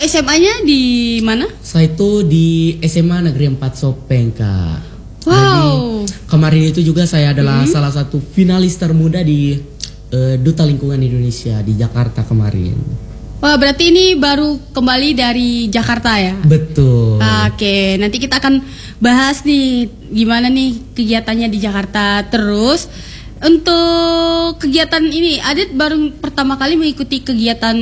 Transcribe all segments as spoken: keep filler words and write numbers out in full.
S M A-nya di mana? Saya itu di S M A Negeri empat Sopeng, Kak. Wow. Jadi, kemarin itu juga saya adalah hmm. salah satu finalis termuda di uh, Duta Lingkungan Indonesia di Jakarta kemarin. Wah, berarti ini baru kembali dari Jakarta ya? Betul. Oke, nanti kita akan bahas nih gimana nih kegiatannya di Jakarta. Terus untuk kegiatan ini, Adit baru pertama kali mengikuti kegiatan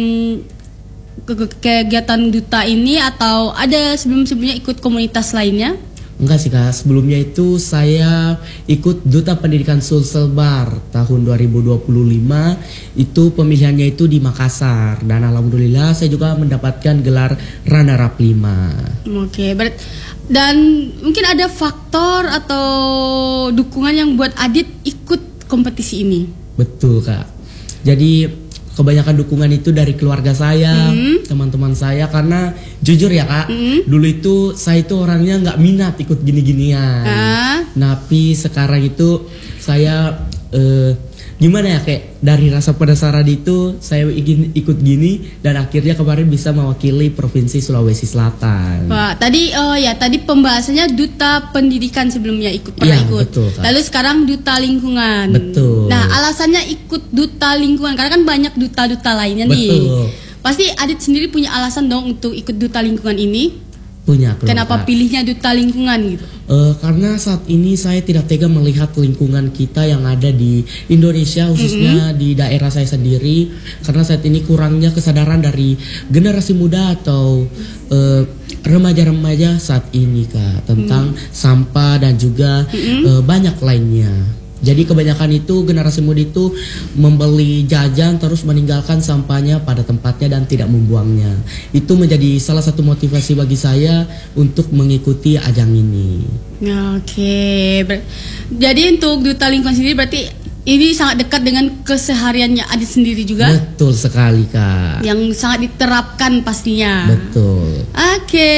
kegiatan duta ini atau ada sebelum-sebelumnya ikut komunitas lainnya? Enggak sih, Kak, sebelumnya itu saya ikut Duta Pendidikan Sulselbar tahun dua ribu dua puluh lima. Itu pemilihannya itu di Makassar. Dan alhamdulillah saya juga mendapatkan gelar runner up lima. Oke, ber- dan mungkin ada faktor atau dukungan yang buat Adit ikut kompetisi ini? Betul, Kak. Jadi kebanyakan dukungan itu dari keluarga saya, mm. teman-teman saya, karena jujur ya, Kak, mm. dulu itu saya itu orangnya nggak minat ikut gini-ginian. Uh. Tapi sekarang itu saya uh, gimana ya, kayak dari rasa penasaran itu saya ingin ikut gini dan akhirnya kemarin bisa mewakili Provinsi Sulawesi Selatan. Wah, tadi oh ya tadi pembahasannya Duta Pendidikan sebelumnya ikut pernah ya, ikut. Betul, Kak. Lalu sekarang Duta Lingkungan. Betul. Nah, alasannya ikut Duta Lingkungan karena kan banyak duta-duta lainnya nih. Betul. Pasti Adit sendiri punya alasan dong untuk ikut Duta Lingkungan ini. Punya. Kenapa Kak. pilihnya Duta Lingkungan gitu? Uh, karena saat ini saya tidak tega melihat lingkungan kita yang ada di Indonesia, khususnya mm-hmm. di daerah saya sendiri, karena saat ini kurangnya kesadaran dari generasi muda atau uh, remaja-remaja saat ini, Kak, tentang mm. sampah dan juga mm-hmm. uh, banyak lainnya. Jadi kebanyakan itu generasi muda itu membeli jajan terus meninggalkan sampahnya pada tempatnya dan tidak membuangnya. Itu menjadi salah satu motivasi bagi saya untuk mengikuti ajang ini. Oke, Ber- jadi untuk Duta Lingkungan sendiri berarti ini sangat dekat dengan kesehariannya Adit sendiri juga? Betul sekali, Kak. Yang sangat diterapkan pastinya. Betul. Oke,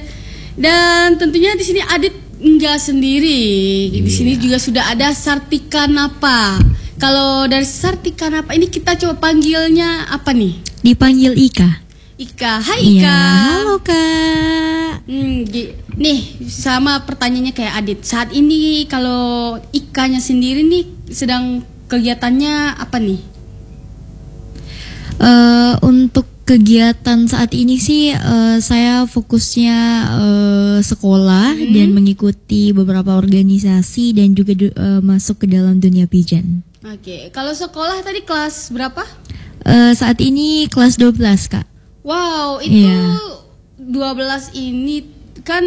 dan tentunya di sini Adit enggak sendiri. Di sini iya. juga sudah ada Sartika Napa. Kalau dari Sartika Napa ini kita coba panggilnya apa nih? Dipanggil Ika. Ika. Hai Ika. Ya, halo, Kak. Hmm, nih sama pertanyaannya kayak Adit. Saat ini kalau Ikanya sendiri nih sedang kegiatannya apa nih? Uh, untuk kegiatan saat ini sih uh, saya fokusnya uh, sekolah hmm. dan mengikuti beberapa organisasi dan juga uh, masuk ke dalam dunia pijan. Oke, kalau sekolah tadi kelas berapa? Uh, saat ini kelas dua belas, Kak. Wow, itu yeah. dua belas ini kan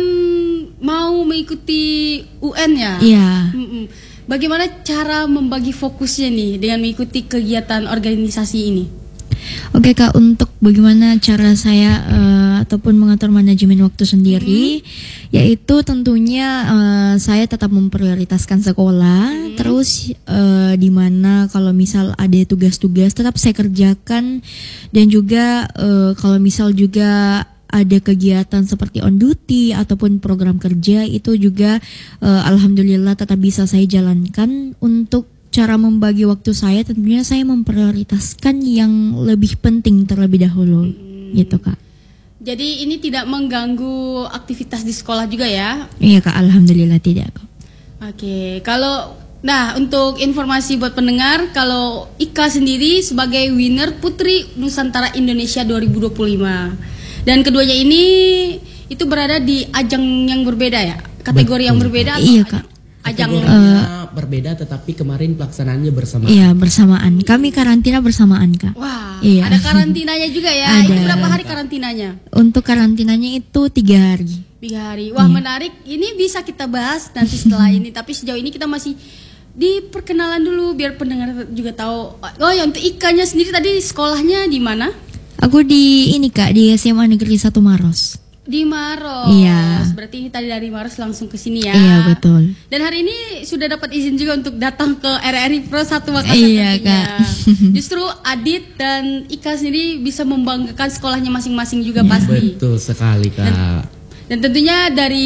mau mengikuti U N ya? Iya. Yeah. Bagaimana cara membagi fokusnya nih dengan mengikuti kegiatan organisasi ini? Oke, Kak, untuk bagaimana cara saya uh, ataupun mengatur manajemen waktu sendiri, mm-hmm. yaitu tentunya uh, saya tetap memprioritaskan sekolah, mm-hmm. terus uh, di mana kalau misal ada tugas-tugas tetap saya kerjakan, dan juga uh, kalau misal juga ada kegiatan seperti on duty ataupun program kerja itu juga uh, alhamdulillah tetap bisa saya jalankan. Untuk cara membagi waktu saya tentunya saya memprioritaskan yang lebih penting terlebih dahulu, hmm. gitu, Kak. Jadi ini tidak mengganggu aktivitas di sekolah juga ya? Iya, Kak, alhamdulillah tidak, Kak. Oke, kalau nah untuk informasi buat pendengar, kalau Ika sendiri sebagai winner Putri Nusantara Indonesia dua ribu dua puluh lima. Dan keduanya ini itu berada di ajang yang berbeda ya? Kategori Betul. yang berbeda atau iya, Kak. Ajang uh, berbeda tetapi kemarin pelaksanaannya bersamaan. Iya, bersamaan. Kami karantina bersamaan, Kak. Wah, iya. Ada karantinanya juga ya. Ada. Itu berapa hari karantinanya? Untuk karantinanya itu tiga hari. Tiga hari. Wah, iya. menarik. Ini bisa kita bahas nanti setelah ini. Tapi sejauh ini kita masih di perkenalan dulu biar pendengar juga tahu. Oh, ya untuk Ikanya sendiri tadi sekolahnya di mana? Aku di ini, Kak, di S M A Negeri satu Maros. Di Maros. Iya. Berarti ini tadi dari Maros langsung ke sini ya. Iya, betul. Dan hari ini sudah dapat izin juga untuk datang ke R R I Pro satu Makassar. Iya, Kak. Justru Adit dan Ika sendiri bisa membanggakan sekolahnya masing-masing juga ya, pasti. Betul sekali, Kak. Dan, dan tentunya dari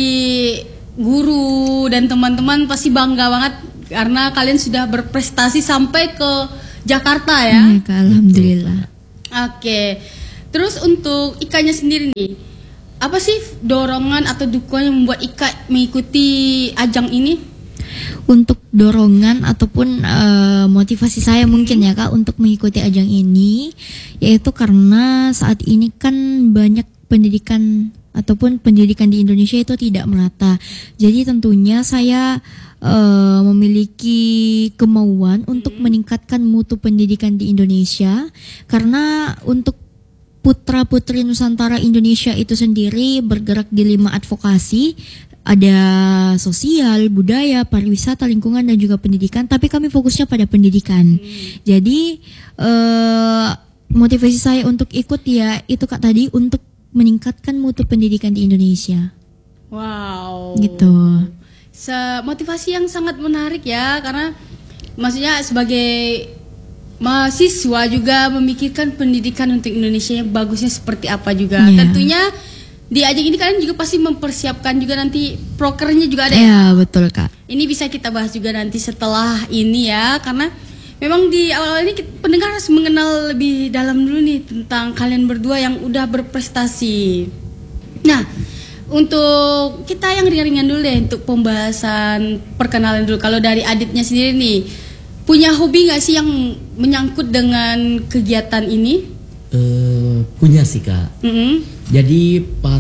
guru dan teman-teman pasti bangga banget karena kalian sudah berprestasi sampai ke Jakarta ya. Iya, Kak, alhamdulillah. Oke. Terus untuk Ikanya sendiri nih, apa sih dorongan atau dukungan yang membuat Ika mengikuti ajang ini? Untuk dorongan ataupun uh, motivasi saya mungkin ya Kak untuk mengikuti ajang ini, yaitu karena saat ini kan banyak pendidikan ataupun pendidikan di Indonesia itu tidak merata. Jadi tentunya saya uh, memiliki kemauan untuk meningkatkan mutu pendidikan di Indonesia, karena untuk putra-putri Nusantara Indonesia itu sendiri bergerak di lima advokasi, ada sosial, budaya, pariwisata, lingkungan, dan juga pendidikan. Tapi kami fokusnya pada pendidikan. Hmm. Jadi eh, motivasi saya untuk ikut ya itu Kak tadi, untuk meningkatkan mutu pendidikan di Indonesia. Wow. Gitu. Se- motivasi yang sangat menarik ya, karena maksudnya sebagai mahasiswa juga memikirkan pendidikan untuk Indonesia yang bagusnya seperti apa juga. Yeah. Tentunya di ajang ini kalian juga pasti mempersiapkan juga nanti prokernya juga ada ya. Yeah, betul Kak. Ini bisa kita bahas juga nanti setelah ini ya, karena memang di awal-awal ini kita, pendengar harus mengenal lebih dalam dulu nih tentang kalian berdua yang udah berprestasi. Nah, untuk kita yang ringan-ringan dulu deh untuk pembahasan perkenalan dulu. Kalau dari Aditnya sendiri nih, punya hobi nggak sih yang menyangkut dengan kegiatan ini? Uh, punya sih Kak. Mm-hmm. Jadi pas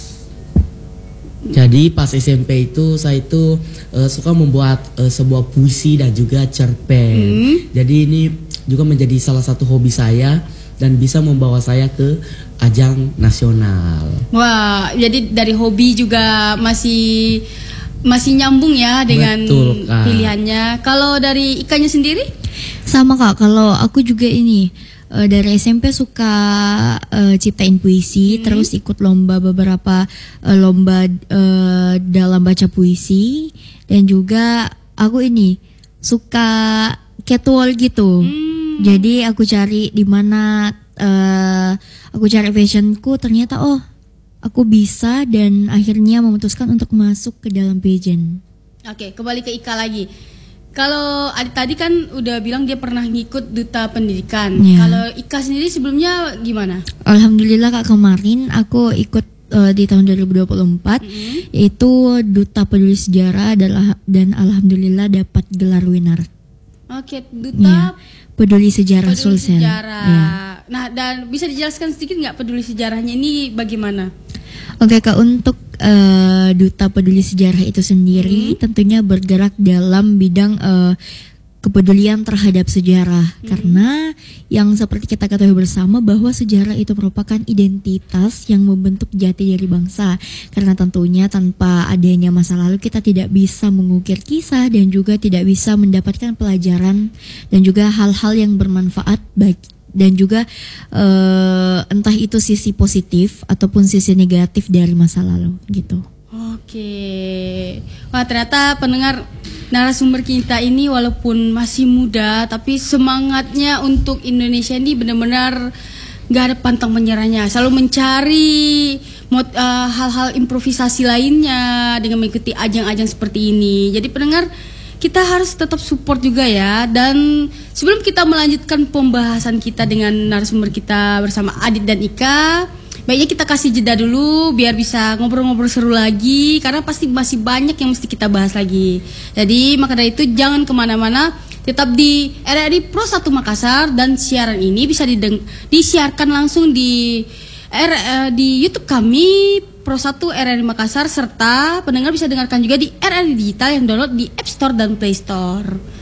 jadi pas S M P itu saya itu uh, suka membuat uh, sebuah puisi dan juga cerpen. Mm-hmm. Jadi ini juga menjadi salah satu hobi saya dan bisa membawa saya ke ajang nasional. Wah, jadi dari hobi juga masih masih nyambung ya dengan Betul, Kak. Pilihannya. Kalau dari Ikanya sendiri? Sama Kak, kalau aku juga ini uh, dari S M P suka uh, ciptain puisi, hmm. terus ikut lomba beberapa uh, lomba uh, dalam baca puisi, dan juga aku ini suka catwalk gitu. Hmm. Jadi aku cari di mana uh, aku cari passionku, ternyata oh aku bisa, dan akhirnya memutuskan untuk masuk ke dalam pageant. Oke, kembali ke Ika lagi. Kalau Adit tadi kan udah bilang dia pernah ngikut duta pendidikan. Ya. Kalau Ika sendiri sebelumnya gimana? Alhamdulillah Kak, kemarin aku ikut uh, di tahun dua ribu dua puluh empat, mm-hmm. yaitu duta peduli sejarah, dan, dan alhamdulillah dapat gelar winner. Oke, duta ya. Peduli Sejarah peduli Sulsel. Sejarah. Ya. Nah, dan bisa dijelaskan sedikit nggak peduli sejarahnya ini bagaimana? Oke Kak, untuk uh, duta peduli sejarah itu sendiri hmm. tentunya bergerak dalam bidang uh, kepedulian terhadap sejarah, hmm. karena yang seperti kita ketahui bersama bahwa sejarah itu merupakan identitas yang membentuk jati diri bangsa, karena tentunya tanpa adanya masa lalu kita tidak bisa mengukir kisah dan juga tidak bisa mendapatkan pelajaran dan juga hal-hal yang bermanfaat bagi, dan juga uh, entah itu sisi positif ataupun sisi negatif dari masa lalu gitu. Oke, wah ternyata pendengar narasumber kita ini walaupun masih muda tapi semangatnya untuk Indonesia ini benar-benar gak ada pantang menyerahnya, selalu mencari mod, uh, hal-hal improvisasi lainnya dengan mengikuti ajang-ajang seperti ini. Jadi pendengar, kita harus tetap support juga ya. Dan sebelum kita melanjutkan pembahasan kita dengan narasumber kita bersama Adit dan Ika, baiknya kita kasih jeda dulu biar bisa ngobrol-ngobrol seru lagi, karena pasti masih banyak yang mesti kita bahas lagi. Jadi maka dari itu jangan kemana-mana, tetap di R R I Pro satu Makassar, dan siaran ini bisa dideng- disiarkan langsung di R, uh, di YouTube kami Pro satu R R I Makassar, serta pendengar bisa dengarkan juga di R R I Digital yang download di App Store dan Play Store.